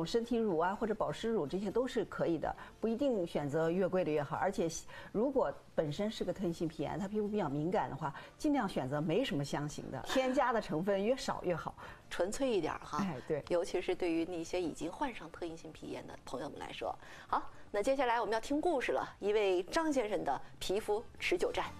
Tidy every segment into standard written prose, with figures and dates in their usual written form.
种身体乳啊或者保湿乳，这些都是可以的，不一定选择越贵的越好。而且如果本身是个特异性皮炎，他皮肤比较敏感的话，尽量选择没什么香型的，添加的成分越少越好， 纯粹一点哈。 哎，对， 尤其是对于那些已经患上特异性皮炎的朋友们来说。好，那接下来我们要听故事了，一位张先生的皮肤持久战。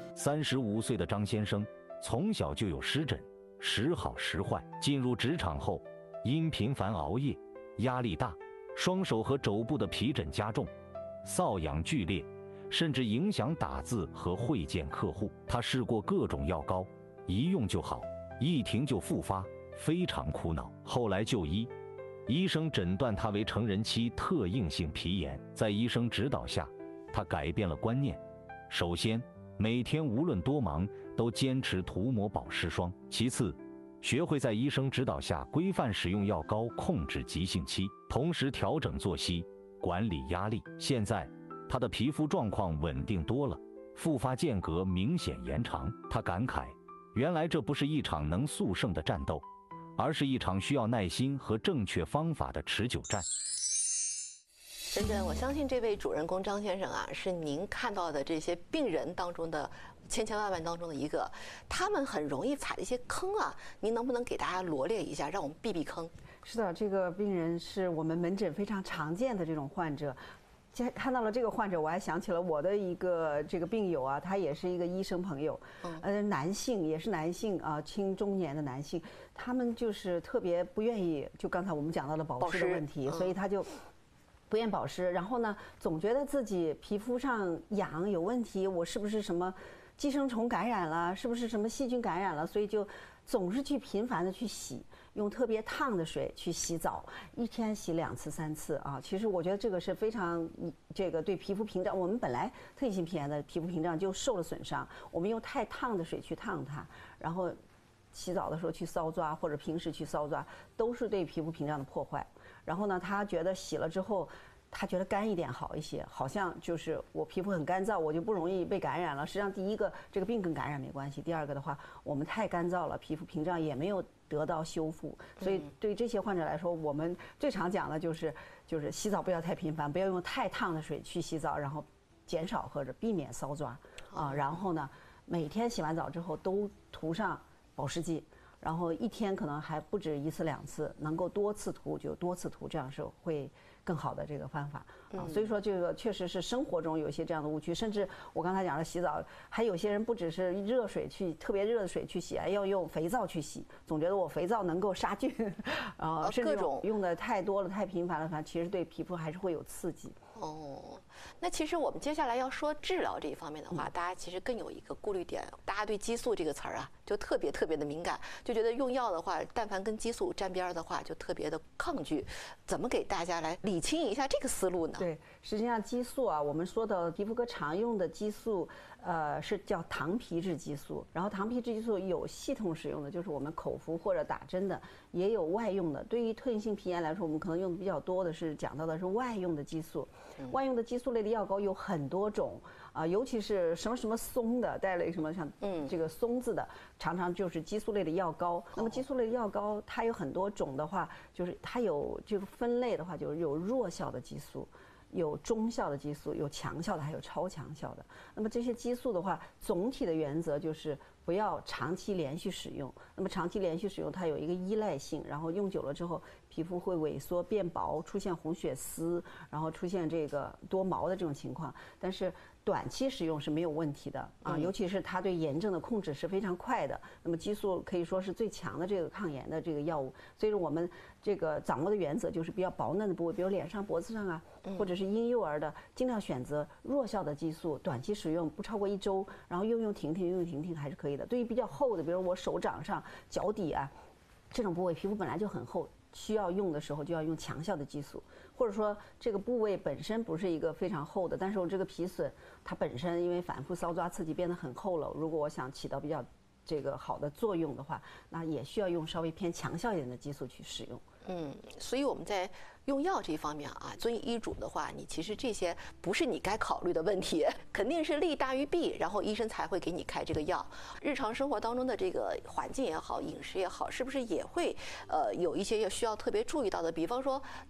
35岁的张先生从小就有湿疹，时好时坏。进入职场后，因频繁熬夜、压力大，双手和肘部的皮疹加重，瘙痒剧烈，甚至影响打字和会见客户。他试过各种药膏，一用就好，一停就复发，非常苦恼。后来就医，医生诊断他为成人期特应性皮炎。在医生指导下，他改变了观念。首先，每天无论多忙都坚持涂抹保湿霜。其次，学会在医生指导下规范使用药膏，控制急性期，同时调整作息，管理压力。现在他的皮肤状况稳定多了，复发间隔明显延长。他感慨，原来这不是一场能速胜的战斗，而是一场需要耐心和正确方法的持久战。 真真，我相信这位主人公张先生啊，是您看到的这些病人当中的千千万万当中的一个，他们很容易踩的一些坑啊，您能不能给大家罗列一下，让我们避避坑？ 是的，这个病人是我们门诊非常常见的这种患者。看到了这个患者，我还想起了我的一个这个病友啊，他也是一个医生朋友，男性也是男性啊，青中年的男性，他们就是特别不愿意，就刚才我们讲到了保湿的问题，所以他就不愿保湿，然后呢，总觉得自己皮肤上痒有问题，我是不是什么寄生虫感染了，是不是什么细菌感染了，所以就总是去频繁的去洗，用特别烫的水去洗澡，一天洗2次3次啊。其实我觉得这个是非常这个对皮肤屏障，我们本来特异性皮炎的皮肤屏障就受了损伤，我们用太烫的水去烫它，然后洗澡的时候去搔抓，或者平时去搔抓，都是对皮肤屏障的破坏。然后呢，他觉得洗了之后，他觉得干一点好一些，好像就是我皮肤很干燥，我就不容易被感染了。实际上，第一个这个病跟感染没关系，第二个的话，我们太干燥了，皮肤屏障也没有得到修复。所以对这些患者来说，我们最常讲的就是洗澡不要太频繁，不要用太烫的水去洗澡，然后减少或者避免搔抓啊。然后呢，每天洗完澡之后都涂上保湿剂。然后一天可能还不止1次2次，能够多次涂就多次涂，这样是会更好的这个方法啊。所以说这个确实是生活中有一些这样的误区，甚至我刚才讲的洗澡，还有些人不只是热水去特别热的水去洗，还要用肥皂去洗，总觉得我肥皂能够杀菌，甚至用的太多了、太频繁了，反正其实对皮肤还是会有刺激。 哦，那其实我们接下来要说治疗这一方面的话，大家其实更有一个顾虑点，大家对激素这个词儿啊，就特别的敏感，就觉得用药的话，但凡跟激素沾边的话，就特别的抗拒。怎么给大家来理清一下这个思路呢？ 对，实际上激素啊，我们说的皮肤科常用的激素，是叫糖皮质激素。然后糖皮质激素有系统使用的，就是我们口服或者打针的，也有外用的。对于特异性皮炎来说，我们可能用的比较多的是讲到的是外用的激素。外用的激素类的药膏有很多种啊，尤其是什么什么松的，带了什么像这个松字的，常常就是激素类的药膏。那么激素类的药膏它有很多种的话，就是它有这个分类的话，就是有弱效的激素，有中效的激素，有强效的，还有超强效的。那么这些激素的话，总体的原则就是不要长期连续使用。那么长期连续使用，它有一个依赖性，然后用久了之后，皮肤会萎缩变薄，出现红血丝，然后出现这个多毛的这种情况。但是短期使用是没有问题的啊，尤其是它对炎症的控制是非常快的。那么激素可以说是最强的这个抗炎的这个药物，所以说我们这个掌握的原则就是比较薄嫩的部位，比如脸上、脖子上啊，或者是婴幼儿的，尽量选择弱效的激素，短期使用不超过1周，然后用停停还是可以的。对于比较厚的，比如我手掌上、脚底啊这种部位，皮肤本来就很厚，需要用的时候就要用强效的激素，或者说这个部位本身不是一个非常厚的，但是我这个皮损它本身因为反复搔抓刺激变得很厚了，如果我想起到比较这个好的作用的话，那也需要用稍微偏强效一点的激素去使用。 所以我们在用药这一方面啊，遵医嘱的话，你其实这些不是你该考虑的问题，肯定是利大于弊，然后医生才会给你开这个药。日常生活当中的这个环境也好，饮食也好，是不是也会有一些需要特别注意到的？比方说